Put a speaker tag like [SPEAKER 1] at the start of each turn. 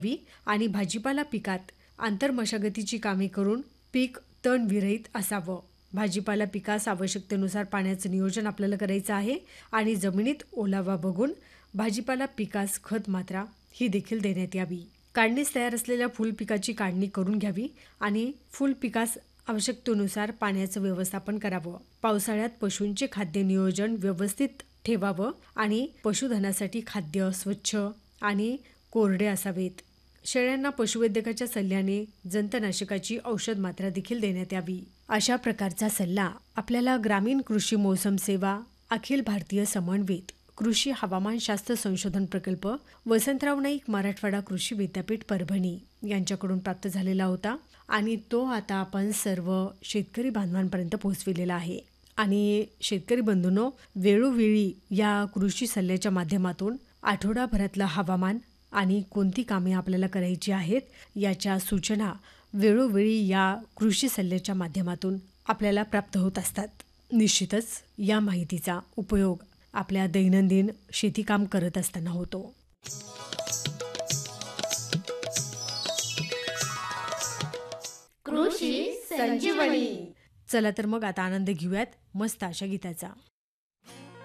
[SPEAKER 1] आणि भाजीपाला पिकात आंतरमशागतीची कामे करून पीक तण विरहित असावं. भाजीपाला पिकास आवश्यकतेनुसार पाण्याचं नियोजन आपल्याला करायचं आहे आणि जमिनीत ओलावा बघून भाजीपाला पिकास खत मात्रा ही देखील देण्यात यावी. काढणीस तयार असलेल्या फूल पिकाची काढणी करून घ्यावी आणि फूल पिकास आवश्यकतेनुसार पाण्याचं व्यवस्थापन करावं. पावसाळ्यात पशूंचे खाद्य नियोजन व्यवस्थित ठेवावं आणि पशुधनासाठी खाद्य स्वच्छ आणि कोरडे असावेत. शेळ्यांना पशुवैद्यकाच्या सल्ल्याने जंतनाशकाची औषध मात्रा देखील देण्यात यावी. अशा प्रकारचा सल्ला आपल्याला ग्रामीण कृषी मोसम सेवा, अखिल भारतीय समन्वित कृषी हवामानशास्त्र संशोधन प्रकल्प, वसंतराव नाईक मराठवाडा कृषी विद्यापीठ परभणी यांच्याकडून प्राप्त झालेला होता आणि तो आता आपण सर्व शेतकरी बांधवांपर्यंत पोहोचविलेला आहे. आणि शेतकरी बंधूंनो, वेळोवेळी या कृषी सल्ल्याच्या माध्यमातून आठवडाभरातलं हवामान आणि कोणती कामे आपल्याला करायची आहेत याच्या सूचना वेळोवेळी या कृषी सल्ल्याच्या माध्यमातून आपल्याला प्राप्त होत असतात. निश्चितच या माहितीचा उपयोग आपल्या दैनंदिन शेतीकाम करत असताना होतो.
[SPEAKER 2] कृषी संजीवनी.
[SPEAKER 1] चला तर मग आता आनंद घेऊयात मस्त अशा गीताचा.